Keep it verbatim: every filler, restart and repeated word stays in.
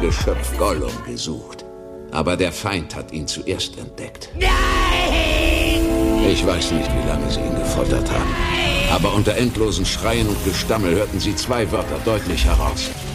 Geschöpf Gollum gesucht. Aber der Feind hat ihn zuerst entdeckt. Nein! Ich weiß nicht, wie lange sie ihn gefoltert haben. Aber unter endlosen Schreien und Gestammel hörten sie zwei Wörter deutlich heraus.